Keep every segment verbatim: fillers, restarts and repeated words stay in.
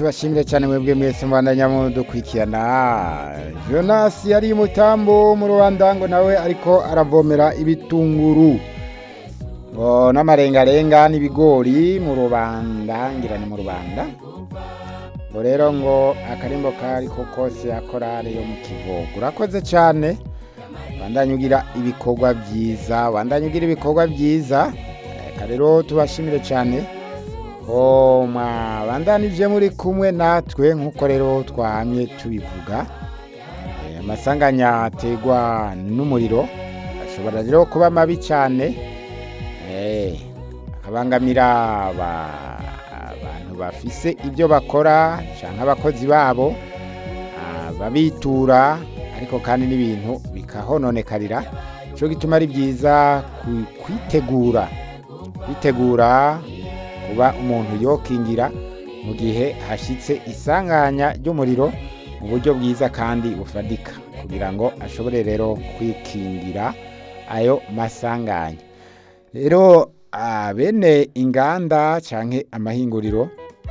tubashimire cyane mwebwe mwese mbandanya mudukurikirana. Jonas yari mutambo mu Rwanda ngo nawe ariko aravomera ibitunguru ngo n'amarengarenga n'ibigori mu Rwanda, ngira ni mu Rwanda. Ngo rero ngo akarimbo kari ko kose yakora yo mu Kivogo. Urakoze cyane, bandanya ugira ibikorwa byiza, bandanya ugira ibikorwa byiza. Rero tubashimire cyane o ma bandanije muri kumwe natwe nkuko rero twahamye tubivuga. Amasanganya ategwa n'umuriro ashobora rero kuba mabi cyane, eh akabangamira abantu bafise ibyo bakora cyangwa abakozi babo babitura, ariko kandi n'ibintu bikahononekarira. Cyo gituma ari byiza kwitegura kwitegura kuba umuntu yokingira mu gihe hashitse isanganya ry'umuriro mu buryo bwiza kandi bufadika, kugira ngo ashobore rero kwikingira ayo masanganya. Rero bene inganda canke amahinguriro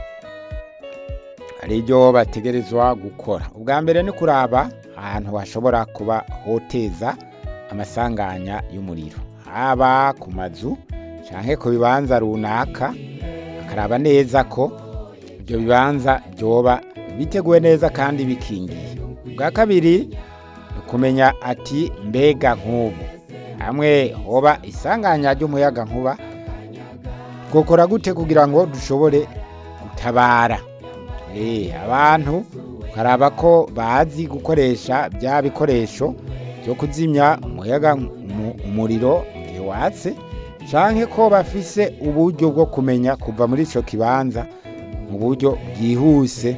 hari ibyo bategerezwa gukora. Ubwa mbere ni kuraba ahantu hashobora kuba hoteza amasanganya y'umuriro, haba ku mazu canke ku bibanza runaka, akaraba neza ko ibyo bibanza byoba biteguwe neza kandi bikingiye. Bwa kabiri kumenya ati mbega nk'ubu hamwe hoba isanganya ry'umuyaga nkuba gukora gute kugira ngo dushobore gutabara. Eh abantu karaba ko bazi gukoresha bya bikoresho byo kuzimya umuyaga umuriro igihe watse, canke ko bafise uburyo bwo kumenya kuva muri ico kibanza mu buryo bwihuse.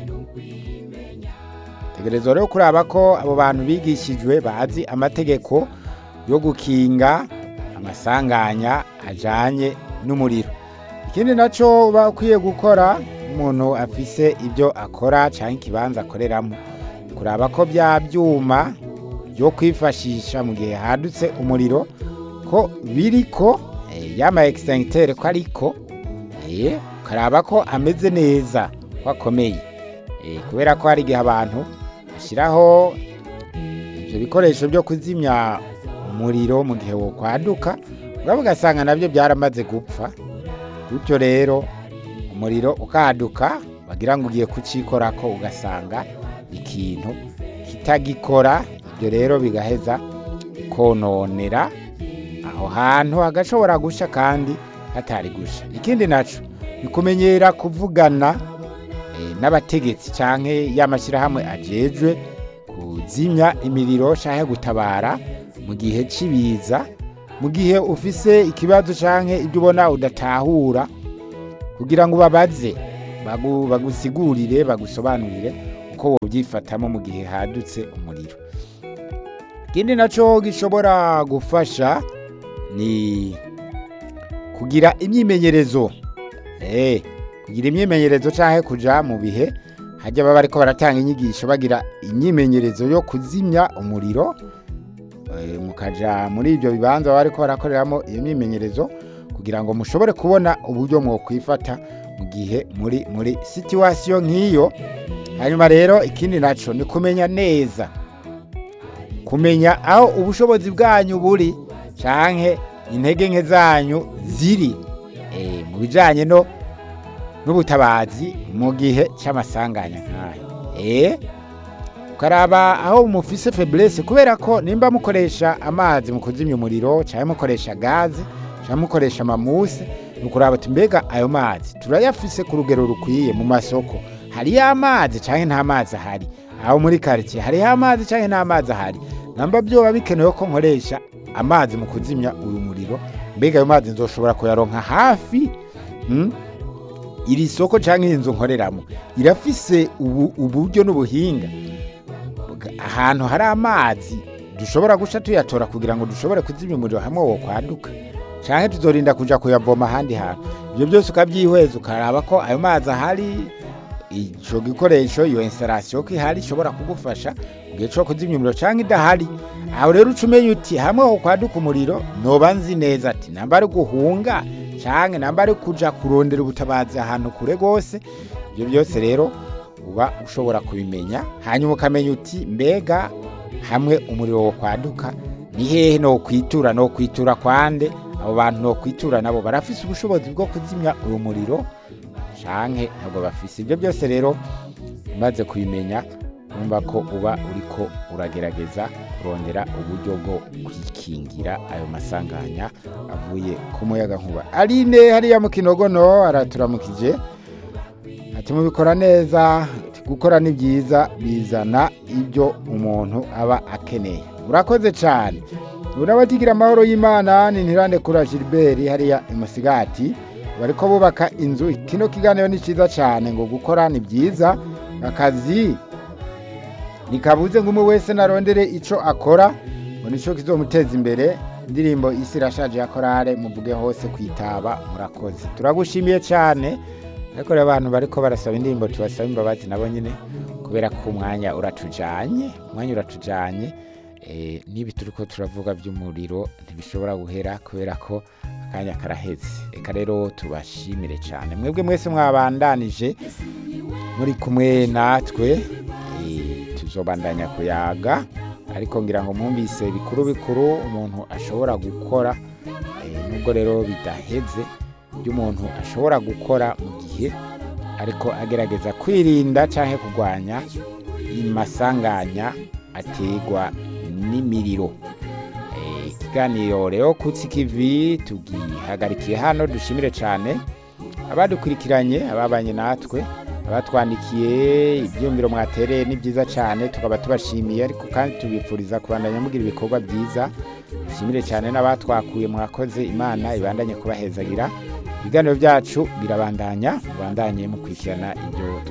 Tegerezwa rero kuraba ko abo bantu bigishijwe bazi amategeko yo gukinga amasanganya ajanye n'umuriro. Ikindi naco bakwiye gukora umuntu afise ibyo akora canke ikibanza akoreramo, kuraba ko bya byuma byo kwifashisha mu gihe hadutse umuriro ko biriko yama extincteur ko ariko eh karaba ko ameze neza kwakomeye, eh kubera ko hari igihe abantu bashiraho ibyo bikoresho byo kuzimya umuriro mu gihe wo kwaduka ubwo ugasanga nabyo byaramaze gupfa. Gutyo rero umuriro ukaduka bagira ngo ugiye kucikora ko ugasanga ikintu kitagikora, ibyo rero bigaheza kononera aho hantu hagashobora gusha kandi hatari gusha. Ikindi naco bikumenyera kuvugana e, n'abategetsi canke y'amashirahamwe ajejwe kuzimya imiriro canke gutabara mu gihe cibiza, mu gihe ufise ikibazo canke ibyo ubona udatahura, kugira ngo babaze bagu, bagusigurire bagusobanurire uko wobyifatamo mu gihe hadutse umuriro. Ikindi naco gishobora gufasha ni kugira imyimenyerezo, eh kugira imyimenyerezo canke kuja mu bihe hajya baba ariko baratanga inyigisho bagira imyimenyerezo yo kuzimya umuriro, e, mukaja muri ibyo bibanza baba ariko barakoreramo iyo myimenyerezo kugira ngo mushobore kubona uburyo mwo kwifata mu gihe muri muri situation nk'iyo. Hanyuma rero ikindi naco ni kumenya neza kumenya aho ubushobozi bwanyu buri canke intege nke zanyu ziri eh mu bijanye no n'ubutabazi mu gihe cy'amasanganya nkayo. Eh ukaraba aho mufise faiblesse, kubera ko nimba mukoresha amazi mu kuzimya umuriro cyangwa mukoresha gaze cyangwa mukoresha mamuse, nukuraba tumbega ayo mazi turayafise ku rugero rukwiye mu masoko, hari amazi cyangwa nta mazi ahari, aho muri quartier hari amazi cyangwa nta mazi ahari, namba byo babikenewe ko nkoresha amazi mu kuzimya uyu muriro, mbega ayo mazi nzoshobora kuyaronka hafi hmm? iri soko canke inzu nkoreramo irafise ubu uburyo n'ubuhinga ahantu hari amazi dushobora guca tuyatora kugira ngo dushobore kuzimya umuriro hamwe wo kwaduka, canke tuzorinda kuja kuyavoma handi hantu. Ibyo byose ukabyihweza ukaraba ko ayo mazi ahari, ico gikoresho iyo installation ko ihari ishobora kugufasha ugiye cyo kuzimya umuriro canke idahari. Aho rero ucumenye uti hamwe ho kwaduka umuriro noba nzi neza ati namba ari guhunga canke namba ari kuja kurondera ubutabazi ahantu kure gose. Ibyo byose rero uba ushobora kubimenya hanyuma ukamenya uti mbega hamwe umuriro wo kwaduka ni hehe no kwitura no kwitura kwande abo bantu no kwitura nabo barafise ubushobozi bwo kuzimya uwo muriro canke ntabwo bafise. Ibyo byose rero umaze kubimenya numva ko uba uriko uragerageza kurondera uburyo bwo kwikingira ayo masanganya avuye ku muyaga nkuba. Aline hariya mu Kinogono araturamukije ati mubikora neza, gukora ni byiza bizana ibyo umuntu aba akeneye. Urakoze cyane. Urabatigira amahoro y'Imana ni Ntirande kura Gilbert hariya imusigati bariko bubaka inzu. Kino kiganiro ni ciza cyane ngo gukora ni byiza, akazi nikabuze ngo umwe wese narondere ico akora ngo nico kizomuteza imbere. Indirimbo isi irashaje ya korale muvuge hose kwitaba. Murakoze, turagushimiye cyane. Ariko abantu bariko barasaba indirimbo tubasaba imbabazi nabo nyine kubera ko umwanya uratujanye umwanya uratujanye eh nibi turiko turavuga by'umuriro ntibishobora guhera kubera ko akanya karaheze. Eka rero tubashimire cyane mwebwe mwese mwabandanije muri kumwe natwe, eh tuzobandanya kuyaga ariko ngira ngo mwumvise bikuru bikuru umuntu ashobora gukora, eh nubwo rero bidaheze by'umuntu ashobora gukora mu gihe ariko agerageza kwirinda canke kugwanya imasanganya ategwa n'imiriro. Eh ikiganiro rero kutsi kivi tugihagarikiye hano. Dushimire cyane abadukurikiranye, ababanye natwe, abatwandikiye ibyumviro mwatereye ni byiza cyane tukaba tubashimiye, ariko kandi tubifuriza kubandanya mugira ibikorwa byiza. Dushimire cyane n'abatwakuye, mwakoze. Imana ibandanye kubahezagira. Ibiganiro byacu birabandanya, bandanye mukurikirana ibyo